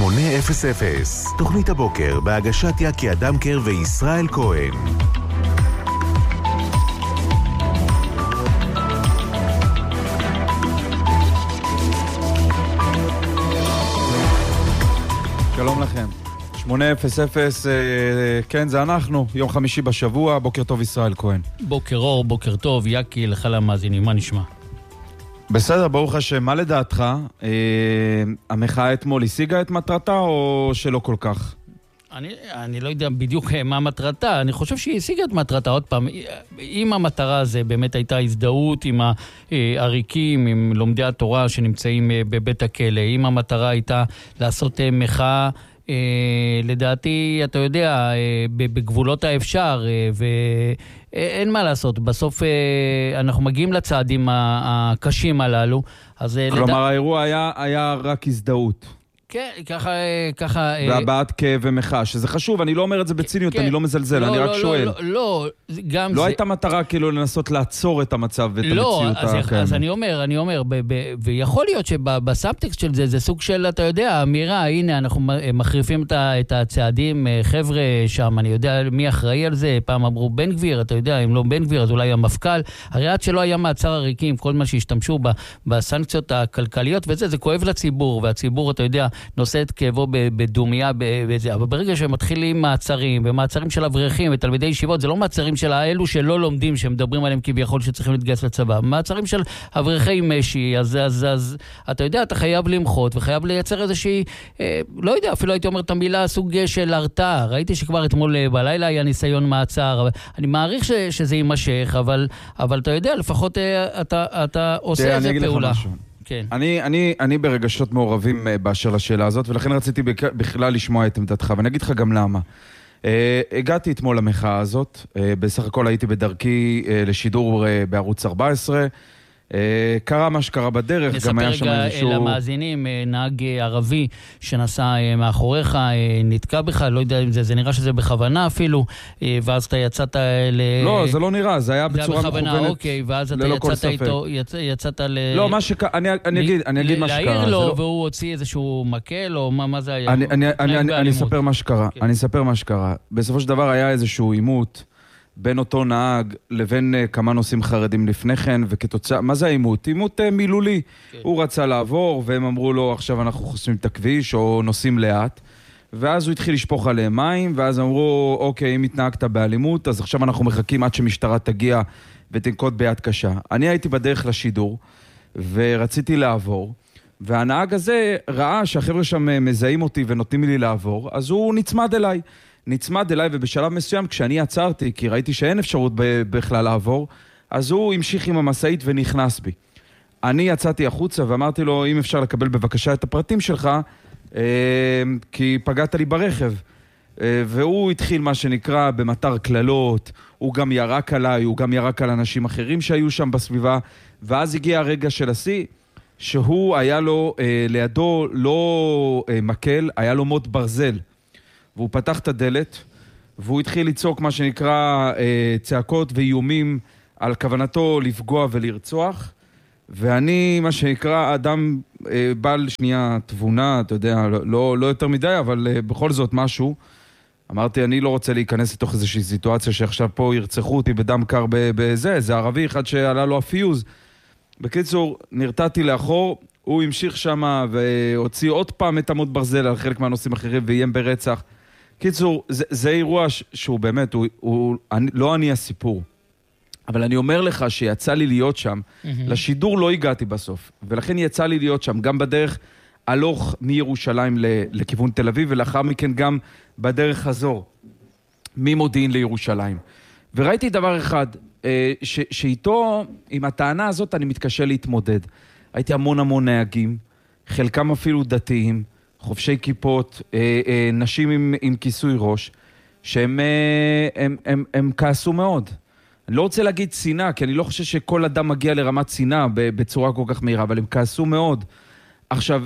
800, תוכנית הבוקר בהגשת יקי אדמקר וישראל כהן. שלום לכם. 800, כן, זה אנחנו, יום חמישי בשבוע, בוקר טוב ישראל כהן. בוקר אור, בוקר טוב, יקי, לך למאזינים, מה נשמע? בסדר, ברוך השם, מה לדעתך? המחאה אתמול השיגה את מטרתה או שלא כל כך? אני לא יודע בדיוק מה מטרתה, אני חושב שהיא השיגה את מטרתה, עוד פעם, אם המטרה זה באמת הייתה הזדהות עם העריקים, עם לומדי התורה שנמצאים בבית הכלא, אם המטרה הייתה לעשות מחאה, לדעתי, אתה יודע, בגבולות האפשר, ואין מה לעשות, בסוף אנחנו מגיעים לצעדים הקשים הללו. כלומר, האירוע היה רק הזדהות. כן, ככה... והבעת כאב ומחאה, שזה חשוב, אני לא אומר את זה בציניות, אני לא מזלזל, אני רק שואל. לא הייתה מטרה כאילו לנסות לעצור את המצב ואת המציאות הקיימת. אז אני אומר, ויכול להיות שבסאבטקסט של זה סוג של, אתה יודע, אמירה, הנה, אנחנו מחריפים את הצעדים, חבר'ה שם, אני יודע מי אחראי על זה, פעם אמרו בן גביר, אתה יודע, אם לא בן גביר, אז אולי המפכ"ל, הרי עד שלא היה מעצר עריקים, כל מה שהשתמשו בסנקציות הכלכליות, וזה, זה כואב לציבור, והציבור, אתה יודע, נושא את כאבו בדומיה בזה, אבל ברגע שמתחילים מעצרים, ומעצרים של אברכים ותלמידי ישיבות, זה לא מעצרים של האלו שלא לומדים, שמדברים עליהם כביכול שצריכים להתגייס לצבא, מעצרים של אברכי משי, אז אתה יודע, אתה חייב למחות, וחייב לייצר איזושהי, לא יודע, אפילו הייתי אומר את המילה סוג של הרתעה, ראיתי שכבר אתמול בלילה היה ניסיון מעצר, אני מעריך שזה יימשך, אבל אתה יודע, לפחות אתה עושה איזה פעולה. כן. אני ברגשות מעורבים באשר לשאלה הזאת, ולכן רציתי בכלל לשמוע את עמדתך, ואני אגיד לך גם למה. הגעתי אתמול למחאה הזאת, בסך הכל הייתי בדרכי לשידור בערוץ 14, קרה מה שקרה בדרך, גם היה שם איזשהו... נספר למאזינים, נהג ערבי שנסע מאחוריך, נתקע בך, לא יודע אם זה נראה שזה בכוונה אפילו, ואז אתה יצאת לא, זה לא נראה, זה היה בצורה מכוונת. אוקיי, ואז אתה יצאת איתו, יצאת לא, אני אגיד מה שקרה. להעיר לו, והוא הוציא איזשהו מקל, או מה זה היה? אני אספר מה שקרה, בסופו של דבר היה איזשהו עימות, בין אותו נהג לבין כמה נוסעים חרדים לפני כן, וכתוצאה, מה זה העימות? עימות מילולי. כן. הוא רצה לעבור, והם אמרו לו, עכשיו אנחנו חוסמים את הכביש, או נוסעים לאט, ואז הוא התחיל לשפוך עליהם מים, ואז אמרו, אוקיי, אם התנהגת באלימות, אז עכשיו אנחנו מחכים עד שמשטרה תגיע ותנקוט ביד קשה. אני הייתי בדרך לשידור, ורציתי לעבור, והנהג הזה ראה שהחבר'ה שם מזהים אותי ונותנים לי לעבור, אז הוא נצמד אליי, ובשלב מסוים, כשאני עצרתי, כי ראיתי שאין אפשרות בכלל לעבור, אז הוא המשיך עם המסעית ונכנס בי. אני יצאתי החוצה ואמרתי לו, אם אפשר לקבל בבקשה את הפרטים שלך, כי פגעת לי ברכב. והוא התחיל מה שנקרא במטר כללות, הוא גם ירק עליי, הוא גם ירק על אנשים אחרים שהיו שם בסביבה, ואז הגיע הרגע של השיא, שהוא היה לו לידו לא מקל, היה לו מוט ברזל. והוא פתח את הדלת, והוא התחיל לצעוק מה שנקרא צעקות ואיומים על כוונתו לפגוע ולרצוח, ואני, מה שנקרא, אדם בעל שנייה תבונה, אתה יודע, לא יותר מדי, אבל בכל זאת משהו. אמרתי, אני לא רוצה להיכנס לתוך איזושהי סיטואציה שעכשיו פה ירצחו אותי בדם קר בזה, זה ערבי אחד שעלה לו הפיוז. בקיצור, נרתעתי לאחור, הוא המשיך שם והוציא עוד פעם את עמוד ברזל על חלק מהנושאים אחרים ואיים ברצח. קיצור, זה אירוע שהוא באמת, לא אני הסיפור. אבל אני אומר לך שיצא לי להיות שם, לשידור לא הגעתי בסוף, ולכן יצא לי להיות שם, גם בדרך הלוך מירושלים לכיוון תל אביב, ולאחר מכן גם בדרך חזור, ממודיעין לירושלים. וראיתי דבר אחד, שאיתו, עם הטענה הזאת אני מתקשה להתמודד. הייתי המון נהגים, חלקם אפילו דתיים, חובשי כיפות, נשים עם כיסוי ראש, שהם כעסו מאוד. אני לא רוצה להגיד צינה, כי אני לא חושב שכל אדם מגיע לרמת צינה בצורה כל כך מהירה, אבל הם כעסו מאוד. עכשיו,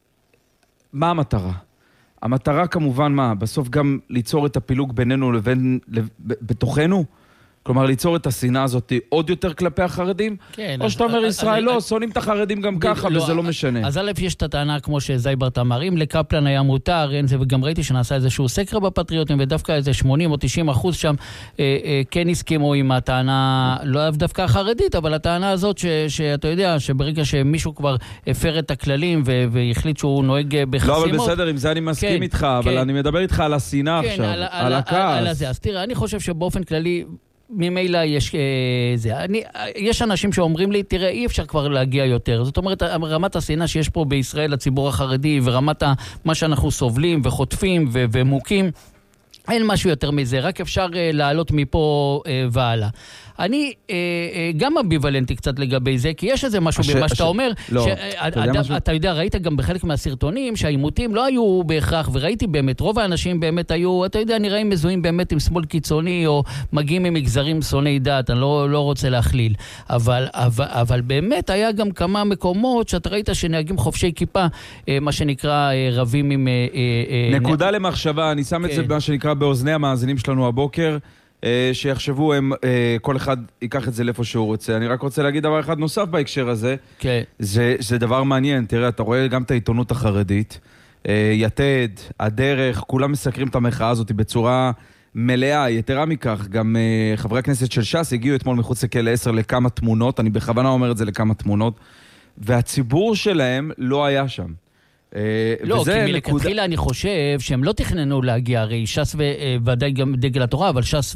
מה המטרה? המטרה כמובן מה? בסוף גם ליצור את הפילוג בינינו לבין, בתוכנו? כלומר, ליצור את השנאה הזאת עוד יותר כלפי החרדים? כן. או שאתה אומר, ישראל לא, שונאים את החרדים גם ככה, וזה לא משנה. אז א', יש את הטענה, כמו שזייברט אמר, אם לקפלן היה מותר, וגם ראיתי שנעשה איזשהו סקר בפטריוטים, ודווקא איזה 80 או 90% שם כן הסכימו עם הטענה, לא דווקא החרדית, אבל הטענה הזאת שאתה יודע, שברגע שמישהו כבר הפר את הכללים והחליט שהוא נוהג בחסימות... לא, אבל בסדר, עם זה אני מסכים איתך, אבל אני מדבר איתך על השנאה עכשיו, על הכעס. אז תראה, אני חושב שבאופן כללי... ממילא יש יש אנשים שאומרים לי, תראה, אי אפשר כבר להגיע יותר. זאת אומרת, רמת השנאה שיש פה בישראל לציבור החרדי, ורמת מה שאנחנו סובלים וחוטפים ומוקים, אין משהו יותר מזה, רק אפשר לעלות מפה והלאה. אני גם אמביוולנטי קצת לגבי זה, כי יש איזה משהו במה שאתה אומר, אתה יודע, ראית גם בחלק מהסרטונים שהאימותים לא היו בהכרח, וראיתי באמת, רוב האנשים באמת היו, אתה יודע, נראים מזוהים באמת עם שמאל קיצוני, או מגיעים ממגזרים שונאי דת, אני לא רוצה להכליל. אבל באמת היה גם כמה מקומות שאתה ראית שנהגים חובשי כיפה, מה שנקרא רבים עם... נקודה למחשבה, אני שם את זה במה שנקרא באוזני המאזינים שלנו הבוקר, שיחשבו, כל אחד ייקח את זה לאיפה שהוא רוצה. אני רק רוצה להגיד דבר אחד נוסף בהקשר הזה. כן. זה דבר מעניין. תראה, אתה רואה גם את העיתונות החרדית, יתד, הדרך, כולם מסקרים את המחאה הזאת בצורה מלאה. יתרה מכך, גם חברי הכנסת של ש"ס הגיעו אתמול מחוץ לכלא 10 לכמה תמונות, אני בכוונה אומר את זה לכמה תמונות, והציבור שלהם לא היה שם. לא, כי מלכתחילה אני חושב שהם לא תכננו להגיע, הרי ש"ס וודאי גם דגל התורה, אבל ש"ס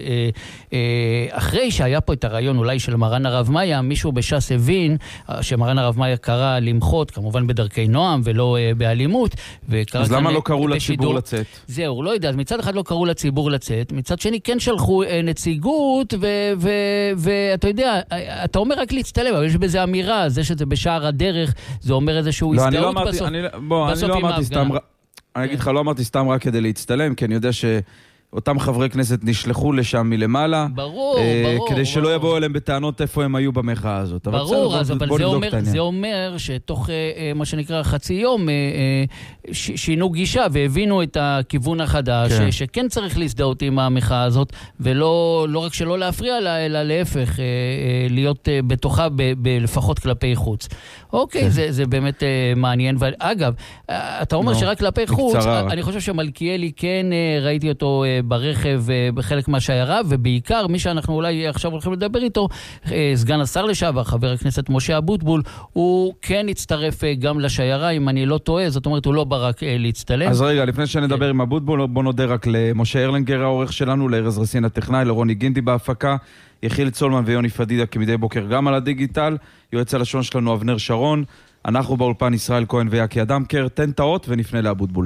אחרי שהיה פה את הרעיון אולי של מרן הרב מאיה, מישהו בש"ס הבין שמרן הרב מאיה קרא למחות, כמובן בדרכי נועם ולא באלימות. אז למה לא קראו לציבור לצאת? זהו, לא יודע, אז מצד אחד לא קראו לציבור לצאת, מצד שני כן שלחו נציגות, ואתה יודע, אתה אומר רק להצטלם, אבל יש בזה אמירה, זה שזה בשער הדרך, זה אומר איזשהו הזדהות בסוף. אני לא אמרתי סתם, אני אגיד לך, לא אמרתי סתם רק כדי להצטלם, כי אני יודע שאותם חברי כנסת נשלחו לשם מלמעלה, כדי שלא יבואו אליהם בטענות איפה הם היו במחאה הזאת. ברור, אבל זה אומר שתוך מה שנקרא חצי יום שינו גישה והבינו את הכיוון החדש, שכן צריך להזדהות עם המחאה הזאת, ולא רק שלא להפריע לה, אלא להפך, להיות בתוכה לפחות כלפי חוץ. אוקיי, זה באמת מעניין. ואגב, אתה אומר שרק כלפי חוץ, אני חושב שמלכיאלי כן ראיתי אותו ברכב בחלק מהשיירה, ובעיקר מי שאנחנו אולי עכשיו הולכים לדבר איתו, סגן השר לשעבר, חבר הכנסת משה אבוטבול, הוא כן הצטרף גם לשיירה, אם אני לא טועה, זאת אומרת הוא לא בא רק להצטלם. אז רגע, לפני שנדבר עם אבוטבול, בוא נודה רק למשה ארלינגר העורך שלנו, לארז רסין הטכנאי, לרוני גינדי בהפקה, יחיל צולמן ויוני פדידה כמדי בוקר גם על הדיגיטל, יועץ הלשון שלנו אבנר שרון, אנחנו באולפן ישראל כהן ויקי אדמקר, תן תאות ונפנה לאבוטבול.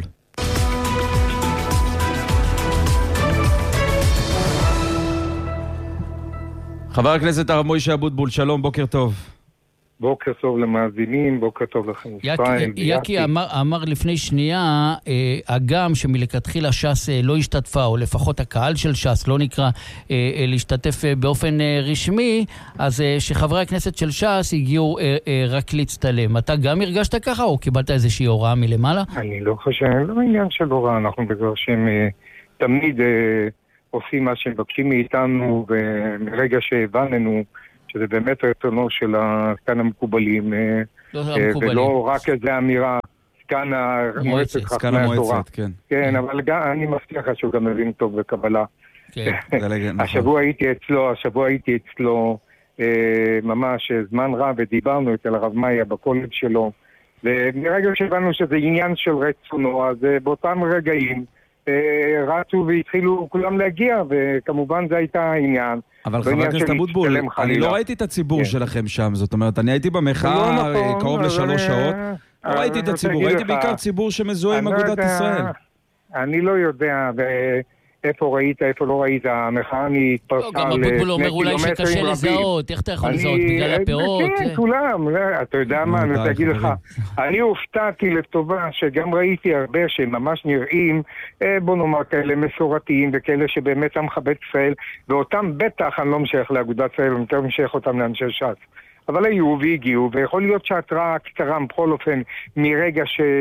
חבר הכנסת הרב מוישה אבוטבול, שלום, בוקר טוב. בוקר טוב למאזינים, בוקר טוב לכם. יקי אמר לפני שנייה, אגם שמלכתחילה ש"ס לא השתתפה, או לפחות הקהל של ש"ס לא נקרא להשתתף באופן רשמי, אז שחברי הכנסת של ש"ס הגיעו רק להצטלם. אתה גם הרגשת ככה, או קיבלת איזושהי הוראה מלמעלה? אני לא חושב, לא עניין של הוראה, אנחנו בגלל שהם תמיד עושים מה שהם מבקשים מאיתנו, ומרגע שהבננו שזה באמת רצונו של הסקן המקובלים, ולא רק איזו אמירה, סקן המועצת חכמי התורה. כן, אבל אני מבטיח שהוא גם מבין טוב בקבלה. השבוע הייתי אצלו ממש זמן רב, ודיברנו אצל הרב מאיה בקולג' שלו, ומרגע שהבנו שזה עניין של רצונו, אז באותם רגעים רצו והתחילו כולם להגיע, וכמובן זה הייתה העניין. אבל חבר הכנסת אבוטבול, אני לא ראיתי את הציבור שלכם שם, זאת אומרת, אני הייתי במחאה קרוב ל3 שעות, לא ראיתי את הציבור, ראיתי בעיקר ציבור שמזוהה עם אגודת ישראל. אני לא יודע איפה ראית, איפה לא ראית, המחאה התפרסה גם אבוטבול אומר אולי שקשה לזהות, איך אתה יכול לזהות, בגלל הפאות? כן, כולם, אתה יודע מה, אני רוצה להגיד לך, אני הופתעתי לטובה שגם ראיתי הרבה שממש נראים, בוא נאמר כאלה מסורתיים וכאלה שבאמת המכבד ישראל, ואותם בטח אני לא משייך לאגודת ישראל, אני יותר משייך אותם לאנשי ש"ס. אבל היו והגיעו, ויכול להיות שההתראה קצרה, בכל אופן, מרגע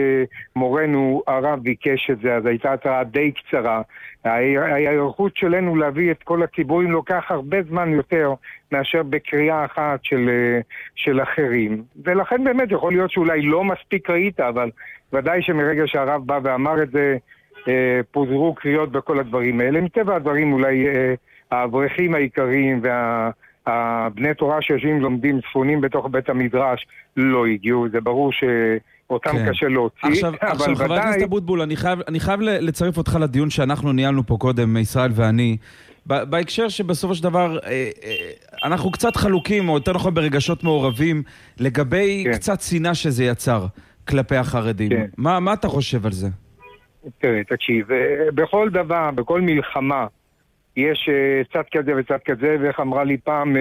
שמורנו הרב ביקש את זה, אז הייתה התראה די קצרה. ההיערכות שלנו להביא את כל הציבורים לוקח הרבה זמן יותר מאשר בקריאה אחת של אחרים. ולכן באמת יכול להיות שאולי לא מספיק ראית, אבל ודאי שמרגע שהרב בא ואמר את זה, פוזרו קריאות בכל הדברים האלה. מטבע הדברים אולי האברכים העיקריים והבני תורה שיושבים לומדים צפונים בתוך בית המדרש לא הגיעו, זה ברור שאותם קשה להוציא. עכשיו חבר הכנסת אבוטבול, אני חייב לצרף אותך לדיון שאנחנו ניהלנו פה קודם, ישראל ואני, בהקשר שבסופו של דבר אנחנו קצת חלוקים, או יותר נכון ברגשות מעורבים, לגבי קצת שנאה שזה יצר כלפי החרדים. מה אתה חושב על זה? תראה, תקשיב, בכל דבר, בכל מלחמה, יש צד כזה וצד כזה, ואיך אמרה לי פעם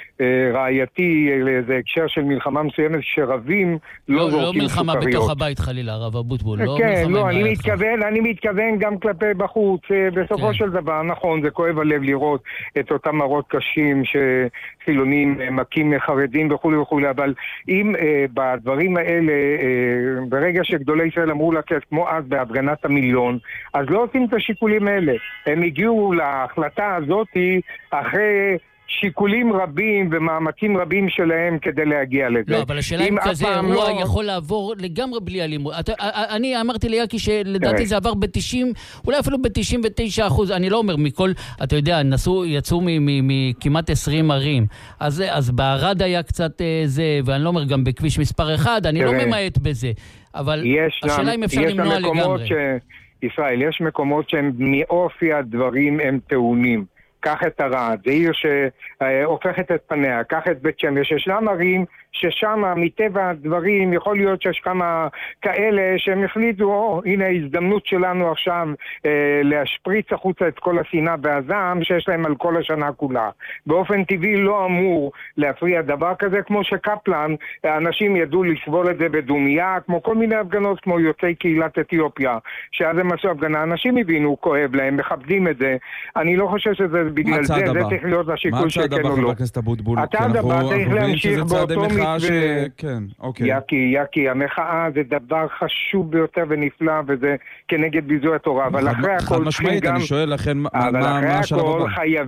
רעייתי, זה הקשר של מלחמה מסוימת שרבים לא זורקים סוכריות. לא מלחמה בתוך הבית חלילה, הרב אבוטבול. כן, לא, אני מתכוון גם כלפי בחוץ, בסופו של דבר, נכון, זה כואב הלב לראות את אותם מראות קשים שחילונים מכים חרדים וכו' וכו', אבל אם בדברים האלה, ברגע שגדולי ישראל אמרו לכת, כמו אז בהפגנת המיליון, אז לא עושים את השיקולים האלה. הם הגיעו להחלטה הזאת אחרי שיקולים רבים ומאמצים רבים שלהם כדי להגיע לזה. לא, אבל השאלה אם כזה אירוע יכול לעבור לגמרי בלי אלימות. אני אמרתי ליאקי שלדעתי זה עבר ב-90, אולי אפילו ב-99%, אני לא אומר מכל, אתה יודע, יצאו מכמעט 20 ערים. אז בערד היה קצת זה, ואני לא אומר גם בכביש מספר 1, אני לא ממעט בזה. אבל השאלה אם אפשר למנוע לגמרי. ישראל, יש מקומות שהם מאופי הדברים הם טעונים. קח את הרעד, זה עיר שהופכת את פניה, קח את בית שמש, ישנם ערים ששם מטבע הדברים יכול להיות שיש כמה כאלה שהם החליטו, הנה ההזדמנות שלנו עכשיו להשפריץ החוצה את כל השנאה והזעם שיש להם על כל השנה כולה. באופן טבעי לא אמור להפריע דבר כזה, כמו שקפלן, האנשים ידעו לסבול את זה בדומיה, כמו כל מיני הפגנות, כמו יוצאי קהילת אתיופיה, שאז הם עשו הפגנה, אנשים הבינו, כואב להם, מכבדים את זה. אני לא חושב שזה בגלל זה, זה צריך להיות השיקול שכן או לא. מה הצעד הבא, חבר הכנסת אבוטבול? הצעד הבא צריך להמשיך באותו כן, אוקיי. יקי, המחאה זה דבר חשוב ביותר ונפלא, וזה כנגד ביזוי התורה, אבל אחרי הכל משמעית, אני שואל לכן מה השלב הבא?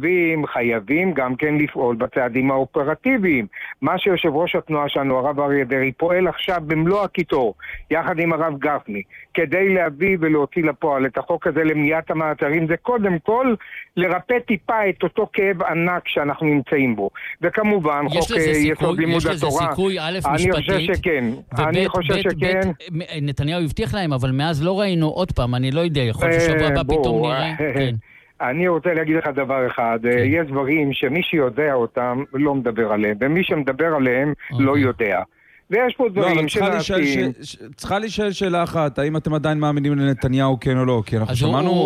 חייבים גם כן לפעול בצעדים האופרטיביים. מה שיושב ראש התנועה שלנו, הרב אריה דרעי, פועל עכשיו במלוא הקיטור, יחד עם הרב גפני, כדי להביא ולהוציא לפועל את החוק הזה למניעת המעצרים, זה קודם כל לרפא טיפה את אותו כאב ענק שאנחנו נמצאים בו. וכמובן, חוק יסוד לימוד התורה. סיכוי, א', משפטית. אני חושב שכן. אני חושב שכן. נתניהו הבטיח להם, אבל מאז לא ראינו עוד פעם, אני לא יודע, יכול ששבוע הבא פתאום נראה. אני רוצה להגיד לך דבר אחד, יש דברים שמי שיודע אותם לא מדבר עליהם, ומי שמדבר עליהם לא יודע. ויש פה דברים שנעשים. צריכה להישאל שאלה אחת, האם אתם עדיין מאמינים לנתניהו כן או לא? כי אנחנו שמענו...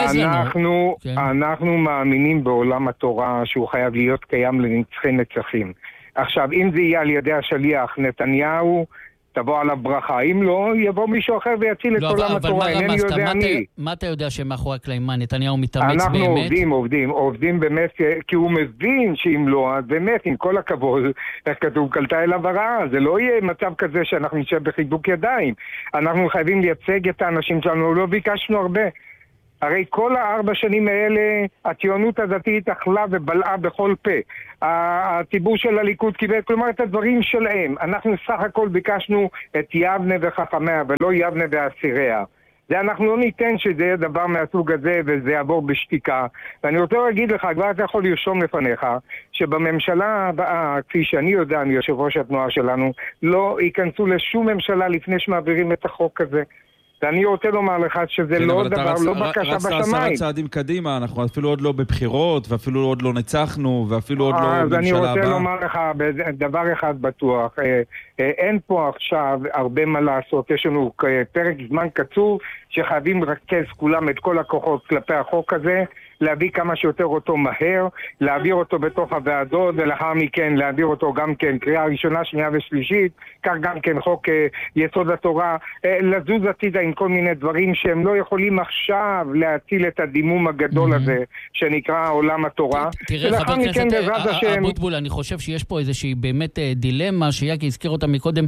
אנחנו מאמינים בעולם התורה שהוא חייב להיות קיים לנצחי נצחים. עכשיו, אם זה יהיה על ידי השליח נתניהו, תבוא עליו ברכה. אם לא, יבוא מישהו אחר ויציל את עולם התורה. אינני יודע מי. מה אתה יודע שמאחורי הקלעים? מה, נתניהו מתאמץ באמת? אנחנו עובדים באמת, כי הוא מבין שאם לא, אז באמת, עם כל הכבוד, איך כתוב, קלטה אליו הרעה. זה לא יהיה מצב כזה שאנחנו נשב בחיבוק ידיים. אנחנו חייבים לייצג את האנשים שלנו, לא ביקשנו הרבה. הרי כל 4 שנים האלה הציונות הדתית אכלה ובלעה בכל פה. הציבור של הליכוד קיבל, כלומר את הדברים שלהם. אנחנו סך הכל ביקשנו את יבנה וחכמיה ולא יבנה ואסיריה. זה אנחנו לא ניתן שזה יהיה דבר מהסוג הזה וזה יעבור בשתיקה. ואני רוצה להגיד לך, כבר אתה יכול לרשום לפניך, שבממשלה הבאה, כפי שאני יודע מיושב ראש התנועה שלנו, לא ייכנסו לשום ממשלה לפני שמעבירים את החוק הזה. ואני רוצה לומר לך שזה לא דבר, לא בקשה בשמיים. רצת 10 צעדים קדימה, אנחנו אפילו עוד לא בבחירות, ואפילו עוד לא ניצחנו, ואפילו עוד לא ממשלה הבאה. אז אני רוצה לומר לך דבר אחד בטוח, אין פה עכשיו הרבה מה לעשות, יש לנו פרק זמן קצור, שחייבים לרכז כולם את כל הכוחות כלפי החוק הזה, להביא כמה שיותר אותו מהר, להעביר אותו בתוך הוועדות, ולאחר מכן להעביר אותו גם כן קריאה ראשונה, שנייה ושלישית, כך גם כן חוק יסוד התורה, לזוז עתידה עם כל מיני דברים שהם לא יכולים עכשיו להציל את הדימום הגדול הזה, שנקרא עולם התורה. תראה, חבר הכנסת אבוטבול, אני חושב שיש פה איזושהי באמת דילמה, שיאקי הזכיר אותה מקודם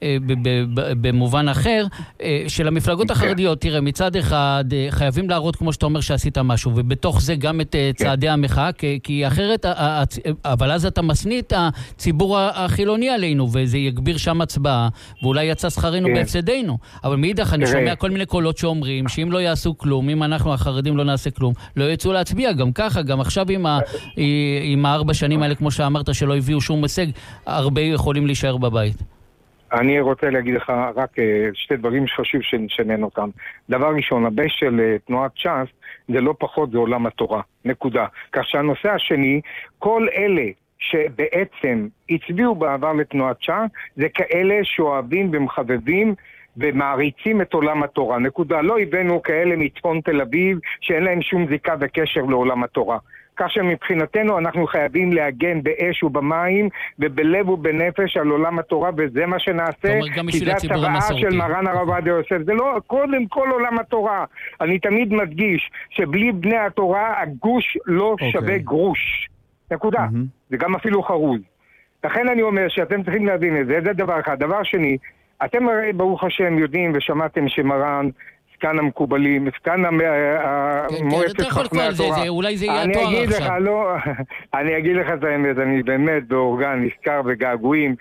במובן אחר, של המפלגות החרדיות. תראה, מצד אחד חייבים להראות כמו שאתה אומר שעשית משהו, ובתוך זה גם את צעדי המחאה, כי אחרת, אבל אז אתה מסניא את הציבור החילוני עלינו, וזה יגביר שם הצבעה, ואולי יצא שכרנו בהפסדנו. אבל מאידך אני שומע כל מיני קולות שאומרים שאם לא יעשו כלום, אם אנחנו החרדים לא נעשה כלום, לא יצאו להצביע. גם ככה, גם עכשיו עם 4 שנים האלה, כמו שאמרת, שלא הביאו שום הישג, הרבה יכולים להישאר בבית. אני רוצה להגיד לך רק שתי דברים שחשוב שנשנן אותם. דבר ראשון, הבייס של תנועת ש"ס זה לא פחות, זה עולם התורה. נקודה. כך שהנושא השני, כל אלה שבעצם הצביעו בעבר לתנועת ש"ס, זה כאלה שאוהבים ומחבבים ומעריצים את עולם התורה. נקודה. לא הבאנו כאלה מצפון תל אביב שאין להם שום זיקה וקשר לעולם התורה. כך שמבחינתנו אנחנו חייבים להגן באש ובמים ובלב ובנפש על עולם התורה, וזה מה שנעשה, כי זה הצבעה של מרן הרב עובדיה יוסף. זה לא קודם כל עולם התורה. אני תמיד מדגיש שבלי בני התורה הגוש לא שווה גרוש. נקודה. זה גם אפילו חרוז. לכן אני אומר שאתם צריכים להבין את זה. זה דבר אחד. דבר שני, אתם הרי ברוך השם יודעים ושמעתם שמרן סקן המקובלים, סקן מועצת חכמי התורה. אולי זה יהיה התואר עכשיו. אני אגיד לך את האמת, אני באמת באורגן נזכר וגעגועים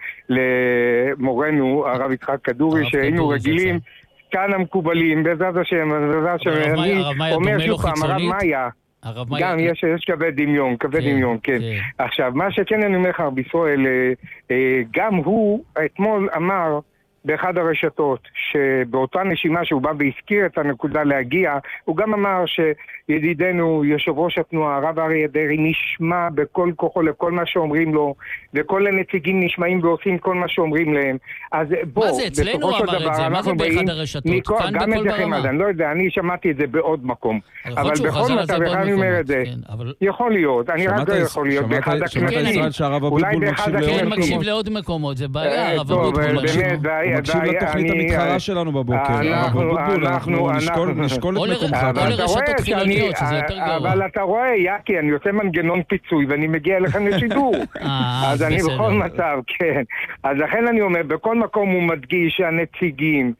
למורנו הרב יצחק כדורי, שהיינו רגילים, סקן המקובלים, בעזרת השם, אני אומר שוב פעם, הרב מאיה, גם יש כבד דמיון, כן. עכשיו, מה שכן אני אומר לך, רבי ישראל, גם הוא אתמול אמר, באחד הרשתות, שבאותה נשימה שהוא בא והזכיר את הנקודה להגיע, הוא גם אמר שידידנו, יושב ראש התנועה, הרב אריה דרעי, נשמע בכל כוחו לכל מה שאומרים לו, וכל הנציגים נשמעים ועושים כל מה שאומרים להם. אז בוא, מה זה אצלנו אמר את זה? מה זה באחד הרשתות? כאן בכל ברמה? אני לא יודע, אני שמעתי את זה בעוד מקום. אבל בכל מצב, אני אומר את זה, יכול להיות, אני רק לא יכול להיות, באחד הכנסים, אולי באחד הכנסים. מקשיב לעוד מקומות, זה בעיה, הרב אבוטבול. הוא מקשיב לתוכנית המתחרה שלנו בבוקר. אנחנו נשקול את מקומך. או לרשתות חילוניות, שזה יותר גרוע. אבל אתה רואה, יאקי, אני עושה מנגנון פיצוי, ואני מגיע לכם לשידור. אז אני בכל מצב, כן. אז לכן אני אומר, בכל מקום הוא מדגיש שהנציגים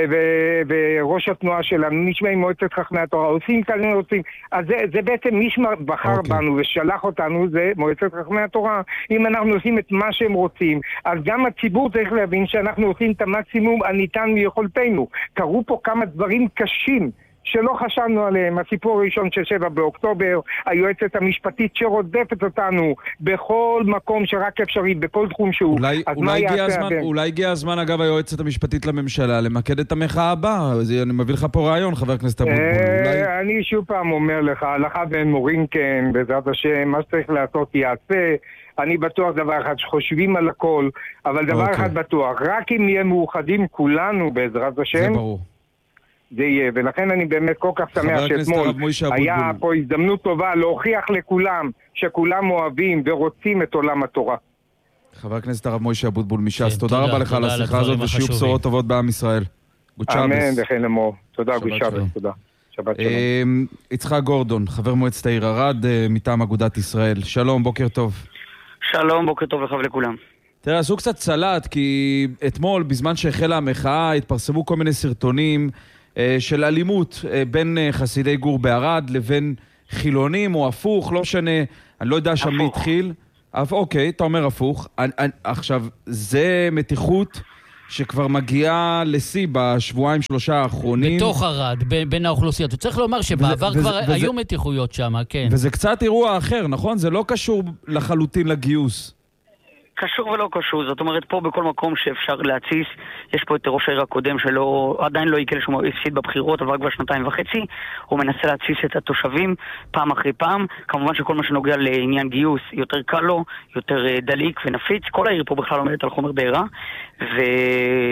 וראש התנועה שלנו, נשמעים מועצת חכמי התורה, עושים כאלה עושים. אז זה בעצם מי שבחר בנו ושלח אותנו, זה מועצת חכמי התורה. אם אנחנו עושים את מה שהם רוצים, אז גם הציבור צריך להבין שאנחנו עושים את המקסימום הניתן מיכולתנו. קרו פה כמה דברים קשים שלא חשבנו עליהם. הסיפור הראשון של 7 באוקטובר, היועצת המשפטית שרודפת אותנו בכל מקום שרק אפשרי, בכל תחום שהוא. אולי הגיע הזמן, אגב, היועצת המשפטית לממשלה, למקד את המחאה הבאה. אני מביא לך פה רעיון, חבר הכנסת אבוטבול. אני שוב פעם אומר לך, הלכה בין מורים כן, בעזרת השם, מה שצריך לעשות יעשה. אני בטוח דבר אחד, שחושבים על הכל, אבל דבר אחד בטוח, רק אם נהיה מאוחדים כולנו בעזרת השם, זה ברור. זה יהיה, ולכן אני באמת כל כך שמח שאתמול היה פה הזדמנות טובה להוכיח לכולם שכולם אוהבים ורוצים את עולם התורה. חבר הכנסת הרב מוישה אבוטבול מש"ס, תודה רבה לך על השיחה הזאת, ושיהיו בשורות טובות בעם ישראל. אמן, וכן לאמור. תודה, גושבת, תודה. שבת שלום. יצחק גורדון, חבר מועצת העיר ערד, מטעם אגודת ישראל. שלום, בוקר טוב. שלום, בוקר טוב לך ולכולם. תראה, עשו קצת סלט, כי אתמול, בזמן שהחלה המחאה, התפרסמו כל מיני סרטונים של אלימות בין חסידי גור בערד לבין חילונים או הפוך, לא משנה, אני לא יודע שם מי התחיל. אוקיי, אתה אומר הפוך. עכשיו, זה מתיחות שכבר מגיעה לשיא בשבועיים 3 האחרונים. בתוך ערד, בין האוכלוסיות. צריך לומר שבעבר כבר היו מתיחויות שם, כן. וזה קצת אירוע אחר, נכון? זה לא קשור לחלוטין לגיוס. קשור ולא קשור, זאת אומרת פה בכל מקום שאפשר להציס, יש פה את ראש העיר הקודם שלא, עדיין לא יקל שהוא הפסיד בבחירות, אבל כבר 2.5, הוא מנסה להציס את התושבים פעם אחרי פעם, כמובן שכל מה שנוגע לעניין גיוס יותר קל לו, יותר דליק ונפיץ, כל העיר פה בכלל עומדת על חומר בעירה,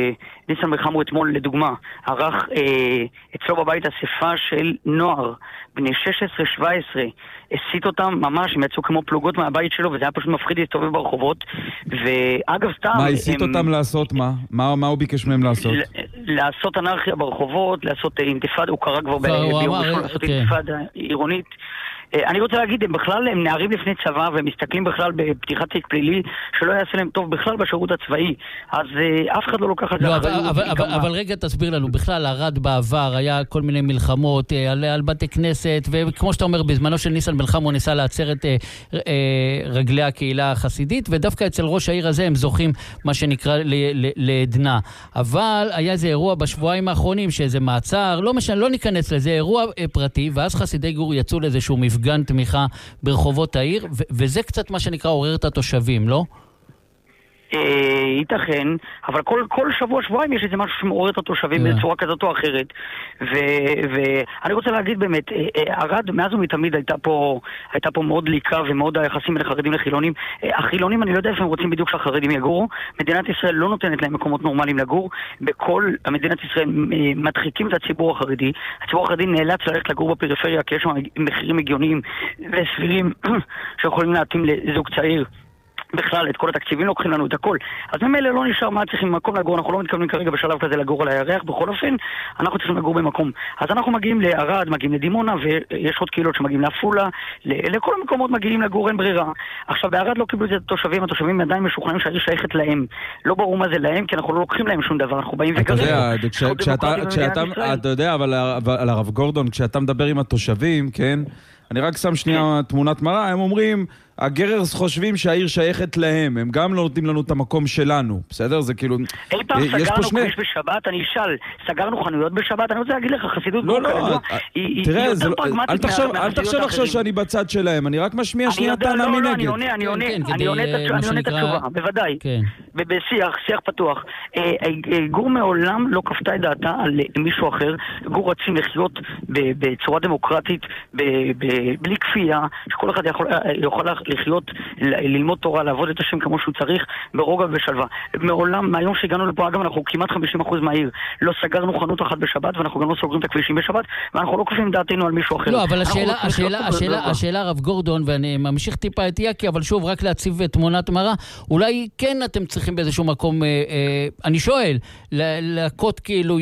ניסן מלחמו אתמול לדוגמה ערך אצלו בבית אספה של נוער בני 16-17, הסית אותם ממש, הם יצאו כמו פלוגות מהבית שלו, וזה היה פשוט מפחיד להסתובב ברחובות. ואגב סתם... מה, הסית אותם לעשות מה? מה הוא ביקש מהם לעשות? לעשות אנרכיה ברחובות, לעשות אינתיפאדה, הוא קרא כבר ביום ראשון, לעשות אינתיפאדה עירונית. אני רוצה להגיד, הם נערים לפני צבא, והם מסתכלים בכלל בפתיחת תיק פלילי, שלא יעשה להם טוב בכלל בשירות הצבאי. אז אף אחד לא לוקח את זה. אבל רגע תסביר לנו, בכלל ערד בעבר, היה כל מיני מלחמות על בתי כנסת, וכמו שאתה אומר, בזמנו של ניסן מלחם, הוא ניסה לעצר את רגלי הקהילה החסידית, ודווקא אצל ראש העיר הזה הם זוכים מה שנקרא לעדנה. אבל היה איזה אירוע בשבועיים האחרונים, שאיזה מעצר, לא משנה, לא ניכנס לזה, אירוע פרטי, ואז חסידי גור יצאו לאיזשהו מפגן תמיכה ברחובות העיר, וזה קצת מה שנקרא עורר את התושבים, לא? ייתכן, אבל כל שבוע-שבועיים יש איזה משהו שמעורר את התושבים בצורה כזאת או אחרת. ואני רוצה להגיד באמת, ערד מאז ומתמיד הייתה פה מאוד ליקה ומאוד היחסים בין החרדים לחילונים. החילונים, אני לא יודע איפה הם רוצים בדיוק שהחרדים יגורו. מדינת ישראל לא נותנת להם מקומות נורמליים לגור. בכל מדינת ישראל מדחיקים את הציבור החרדי. הציבור החרדי נאלץ ללכת לגור בפריפריה, כי יש שם מחירים הגיוניים וסבירים שיכולים להתאים לזוג צעיר. בכלל, את כל התקציבים לוקחים לנו את הכל. אז ממילא לא נשאר מה צריכים מקום לגור, אנחנו לא מתכוונים כרגע בשלב כזה לגור על הירח, בכל אופן, אנחנו צריכים לגור במקום. אז אנחנו מגיעים לערד, מגיעים לדימונה, ויש עוד קהילות שמגיעים לאפולה, לכל המקומות מגיעים לגור, אין ברירה. עכשיו, בערד לא קיבלו את זה התושבים, התושבים עדיין משוכנעים שהעיר שייכת להם. לא ברור מה זה להם, כי אנחנו לא לוקחים להם שום דבר, אנחנו באים וגרים. אתה יודע, אבל על הרב גורדון, כשאתה מדבר עם התושבים, כן? אני רק שם שנייה תמונת מראה, הם אומרים, הגררס חושבים שהעיר שייכת להם, הם גם לא נותנים לנו את המקום שלנו, בסדר? זה כאילו... אי פעם סגרנו כביש בשבת, אני אשאל, סגרנו חנויות בשבת, אני רוצה להגיד לך, חסידות גור כרגע, היא יותר פרגמטית מהחסידות אל תחשוב עכשיו שאני בצד שלהם, אני רק משמיע שנייה טענה מנגד. אני עונה את התשובה, בוודאי. ובשיח פתוח. גור מעולם לא כפתה את דעתה על מישהו אחר, גור רצים לחיות בצורה דמוקרטית, בלי כפייה, שכל אחד יכול לחיות, ללמוד תורה, לעבוד את השם כמו שהוא צריך, ברוגע ובשלווה. מעולם, מהיום שהגענו לפה, אגב, אנחנו כמעט 50% מהעיר, לא סגרנו חנות אחת בשבת, ואנחנו גם לא סוגרים את הכבישים בשבת, ואנחנו לא כופים דעתנו על מישהו אחר. לא, אבל השאלה, הרב גורדון, ואני ממשיך טיפה את יקי, אבל שוב, רק להציב תמונת מראה, אולי כן אתם צריכים באיזשהו מקום, אני שואל, להכות כאילו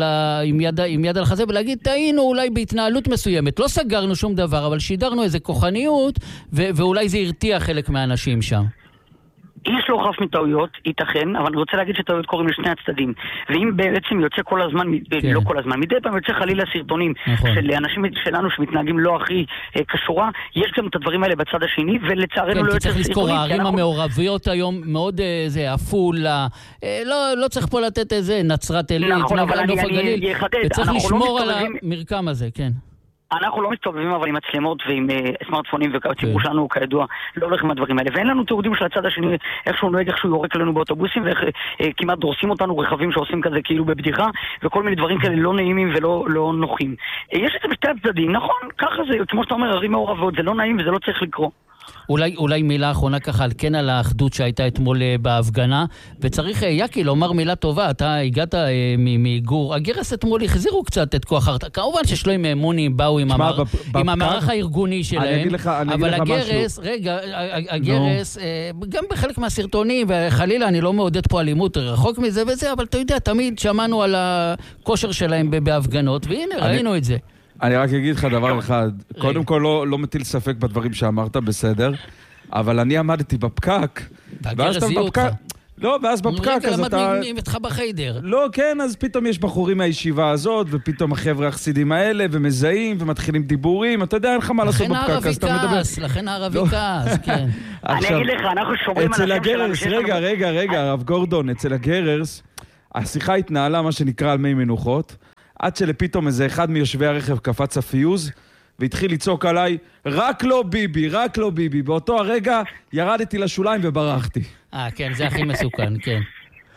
עם יד על חזה, ולהגיד, טעינו אולי בהתנהלות מסוימת. לא סגרנו שום דבר, אבל שידרנו איזה כוחניות, ואולי זה הרתיע חלק מהאנשים שם. איש לא חף מטעויות, ייתכן, אבל אני רוצה להגיד שטעויות קוראים לשני הצדדים. ואם בעצם יוצא כל הזמן, לא כל הזמן, מדי פעם יוצא חלילה סרטונים של אנשים שלנו שמתנהגים לא הכי כשורה, יש גם את הדברים האלה בצד השני, ולצערנו לא יוצא סרטונים. צריך לזכור, הערים המעורביות היום מאוד אפולה, לא צריך פה לתת איזה נצרת עילית, נוף הגליל, וצריך לשמור על המרקם הזה, כן. אנחנו לא מסתובבים אבל עם מצלמות ועם סמארטפונים, והציבור שלנו כידוע לא הולך עם הדברים האלה, ואין לנו תיעודים של הצד השני, איך שהוא נוהג, איך שהוא יורק לנו באוטובוסים, ואיך כמעט דורסים אותנו רכבים שעושים כזה כאילו בבדיחה, וכל מיני דברים כאלה לא נעימים ולא נוחים. יש את זה בשתי הצדדים, נכון, ככה זה, כמו שאתה אומר, ערים מעורבות, זה לא נעים וזה לא צריך לקרות. אולי מילה אחרונה ככה על האחדות שהייתה אתמול בהפגנה, וצריך יקי לומר מילה טובה, אתה הגעת מגור, הגרס אתמול החזירו קצת את כוח הרתעה, כמובן ששלוים מוני באו עם המערך הארגוני שלהם, אבל הגרס, רגע, הגרס, גם בחלק מהסרטונים, וחלילה אני לא מעודד פה אלימות, רחוק מזה וזה, אבל אתה יודע, תמיד שמענו על הכושר שלהם בהפגנות, והנה ראינו את זה. אני רק אגיד לך דבר אחד, קודם כל לא מטיל ספק בדברים שאמרת, בסדר, אבל אני עמדתי בפקק, ואז אתה בפקק, לא, ואז בפקק, אז אתה... רגע, למדנו איתך בחיידר. לא, כן, אז פתאום יש בחורים מהישיבה הזאת, ופתאום החבר'ה החסידים האלה, ומזהים, ומתחילים דיבורים, אתה יודע, אין לך מה לעשות בפקק, אז אתה מדבר... לכן הערבי כעס, כן. אני אגיד לך, אנחנו שומרים על השם שלנו. רגע, הרב גורדון, אצל הגררס, השיחה התנהלה מה שנקרא על מי מנוחות, עד שלפתאום איזה אחד מיושבי הרכב קפץ הפיוז, והתחיל לצעוק עליי, רק לא ביבי, רק לא ביבי. באותו הרגע ירדתי לשוליים וברחתי. כן, זה הכי מסוכן, כן.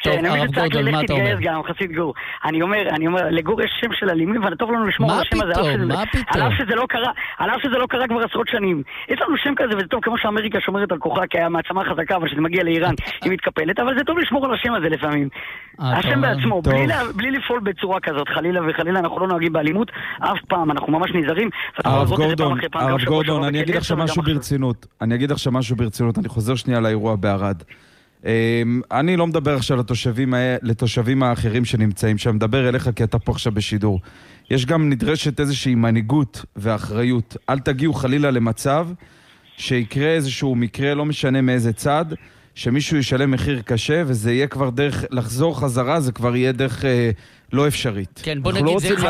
טוב, הרב גורדון, מה אתה אומר? גם חסיד גור. אני אומר, לגור יש שם של אלימים, וטוב לנו לשמור על השם הזה. מה פתאום? על אף שזה לא קרה כבר עשרות שנים. יש לנו שם כזה, וזה טוב, כמו שאמריקה שומרת על כוחה, כי היה מעצמה חזקה, אבל שזה מגיע לאיראן, היא מתקפלת, אבל זה טוב לשמור על השם הזה לפעמים. השם בעצמו, בלי לפעול בצורה כזאת, חלילה וחלילה, אנחנו לא נוהגים באלימות, אף פעם, אנחנו ממש נזהרים. הרב גורדון, אני אגיד עכשיו משהו ברצינות, אני חוזר שנייה לאירוע בערד. אני לא מדבר עכשיו לתושבים האחרים שנמצאים שם, מדבר אליך כי אתה פה עכשיו בשידור. יש גם נדרשת איזושהי מנהיגות ואחריות. אל תגיעו חלילה למצב שיקרה איזשהו מקרה, לא משנה מאיזה צד, שמישהו ישלם מחיר קשה, וזה יהיה כבר דרך לחזור חזרה, זה כבר יהיה דרך לא אפשרית. כן, בוא נגיד, זה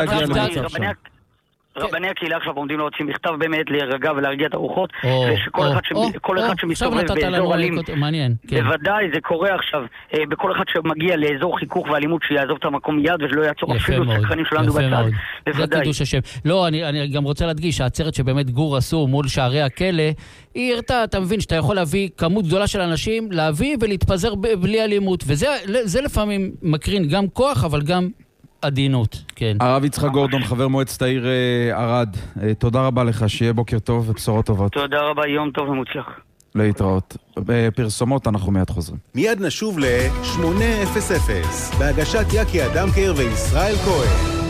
רבני הקהילה עכשיו עומדים להוציא מכתב באמת להירגע ולהרגיע את הרוחות, ושכל אחד שמסתובב באזור אלים, בוודאי זה קורה עכשיו, בכל אחד שמגיע לאזור חיכוך ואלימות שיעזוב את המקום מיד ולא יעצור אפילו סקרנים שלנו בצד, זה קידוש השם. לא, אני גם רוצה להדגיש שהעצרת שבאמת גור עשו מול שערי הכלא, היא הרתה, אתה מבין שאתה יכול להביא כמות גדולה של אנשים, להביא ולהתפזר בלי אלימות, וזה לפעמים מקרין גם כוח, אבל גם עדינות, כן. הרב יצחק גורדון, חבר מועצת העיר ערד, תודה רבה לך, שיהיה בוקר טוב ובשורות טובות. תודה רבה, יום טוב ומוצלח. להתראות. בפרסומות אנחנו מיד חוזרים. מיד נשוב ל-800 בהגשת יקי אדמקר וישראל כהן.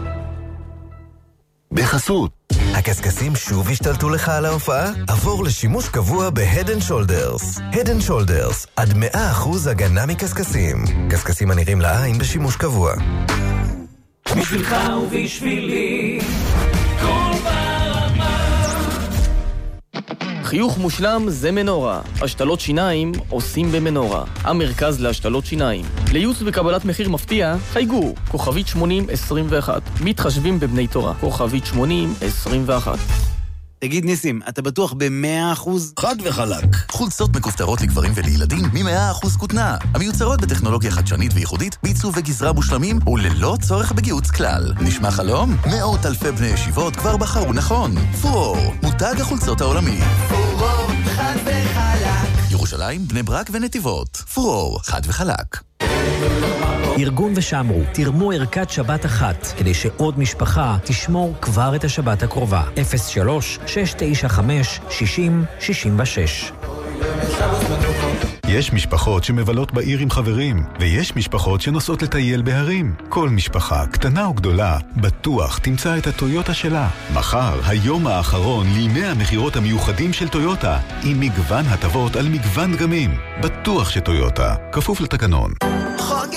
בחסות הקסקסים שוב השתלטו לך על ההופעה? עבור לשימוש קבוע ב-Head & Shoulders. Head & Shoulders, עד 100% הגנה מקסקסים. קסקסים הנראים לעין בשימוש קבוע. בשבילך ובשבילי כל ברמה. חיוך מושלם זה מנורה. השתלות שיניים עושים במנורה. המרכז להשתלות שיניים. לייעוץ בקבלת מחיר מפתיע, חייגו, כוכבית 8021. מתחשבים בבני תורה, כוכבית 8021. תגיד ניסים, אתה בטוח ב-100%? חד וחלק. חולצות מכופתרות לגברים ולילדים מ-100% כותנה. המיוצרות בטכנולוגיה חדשנית וייחודית, בעיצוב וגזרה מושלמים וללא צורך בגיהוץ כלל. נשמע חלום? מאות אלפי בני ישיבות כבר בחרו נכון. פורור, מותג החולצות העולמי. פורור, חד וחלק. ירושלים, בני ברק ונתיבות. פורור, חד וחלק. ארגון ושמרו, תרמו ערכת שבת אחת, כדי שעוד משפחה תשמור כבר את השבת הקרובה. 03-695-60-66. יש משפחות שמבלות בעיר עם חברים, ויש משפחות שנוסעות לטייל בהרים. כל משפחה, קטנה או גדולה, בטוח תמצא את הטויוטה שלה. מחר, היום האחרון לימי המחירות המיוחדים של טויוטה, עם מגוון הטבות על מגוון דגמים. בטוח שטויוטה, כפוף לתקנון.